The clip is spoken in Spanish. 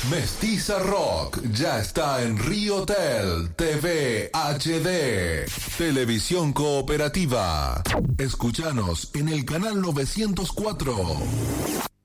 Mestiza Rock ya está en Riotel TV HD. Televisión Cooperativa. Escúchanos en el canal 904.